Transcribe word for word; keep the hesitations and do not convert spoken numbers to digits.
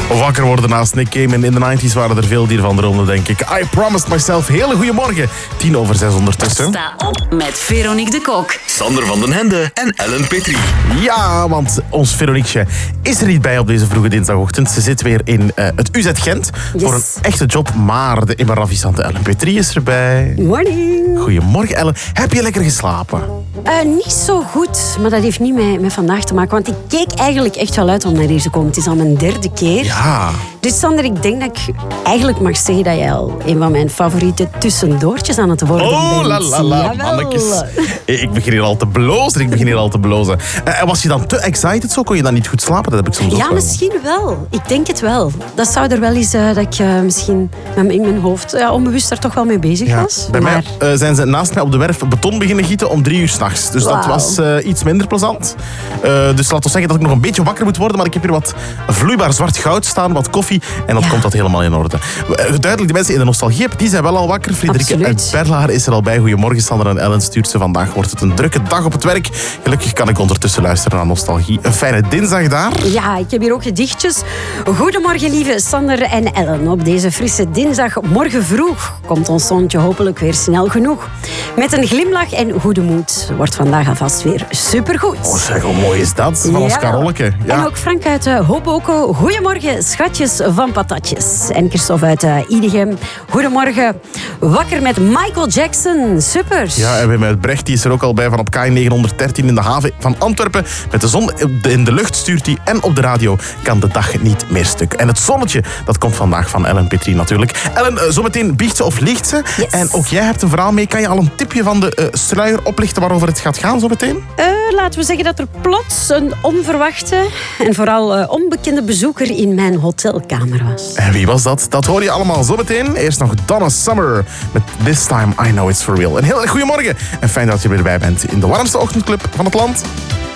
Wakker worden naast Nick Cayman. In de negentig waren er veel die ervan droomden, denk ik. I promised myself. Hele goede morgen. Tien over zes ondertussen. Sta op met Veronique de Kok. Sander van den Hende en Ellen Petrie. Ja, want ons Veronique is er niet bij op deze vroege dinsdagochtend. Ze zit weer in uh, het U Z Gent Yes. voor een echte job. Maar de immer ravissante Ellen Petrie is erbij. Morning. Goedemorgen, Ellen. Heb je lekker geslapen? Uh, niet zo goed, maar dat heeft niet met, met vandaag te maken. Want ik keek eigenlijk echt wel uit om naar hier te komen. Het is al mijn derde keer. Ja. Dus Sander, ik denk dat ik eigenlijk mag zeggen dat jij al een van mijn favoriete tussendoortjes aan het worden bent. Oh, la la la, Jawel. mannetjes. Ik begin hier al te blozen, ik begin hier al te blozen. Uh, en was je dan te excited zo? Kon je dan niet goed slapen? Dat heb ik soms ook Ja, wel. misschien wel. Ik denk het wel. Dat zou er wel eens uh, dat ik uh, misschien met- in mijn hoofd ja, onbewust daar toch wel mee bezig Ja. was. Bij maar... mij uh, zijn ze naast mij op de werf beton beginnen gieten om drie uur s'nachts. Dus dat Wauw. was uh, iets minder plezant. Uh, dus laten we zeggen dat ik nog een beetje wakker moet worden. Maar ik heb hier wat vloeibaar zwart goud staan, wat koffie. En dan Ja. komt dat helemaal in orde. Uh, duidelijk, de mensen in de nostalgie die zijn wel al wakker. Frederike Absoluut. uit Berlaar is er al bij. Goedemorgen, Sander en Ellen stuurt ze. Vandaag wordt het een drukke dag op het werk. Gelukkig kan ik ondertussen luisteren naar nostalgie. Een fijne dinsdag daar. Ja, ik heb hier ook gedichtjes. Goedemorgen, lieve Sander en Ellen. Op deze frisse dinsdag, morgen vroeg, komt ons zoontje hopelijk weer snel genoeg. Met een glimlach en goede moed wordt vandaag alvast weer supergoed. Oh zeg, hoe mooi is dat? Van ons Jawel. Karolleke. Ja. En ook Frank uit uh, Hoboken. Goedemorgen, schatjes van patatjes. En Christophe uit uh, Idegem. Goedemorgen, wakker met Michael Jackson. Super. Ja, en met Brecht die is er ook al bij van op K negenhonderddertien in de haven van Antwerpen. Met de zon in de lucht stuurt hij en op de radio kan de dag niet meer stuk. En het zonnetje, dat komt vandaag van Ellen Petrie natuurlijk. Ellen, eh, zometeen biecht ze of liegt ze. Yes. En ook jij hebt een verhaal mee. Kan je al een tipje van de uh, sluier oplichten waarover het gaat gaan zometeen? Uh, laten we zeggen dat er plots een onverwachte en vooral uh, onbekende bezoeker in mijn hotelkamer was. En wie was dat? Dat hoor je allemaal zometeen. Eerst nog Donna Summer met This Time I Know It's For Real. Een heel erg goedemorgen en fijn dat je weer bij bent in de warmste ochtendclub van het land.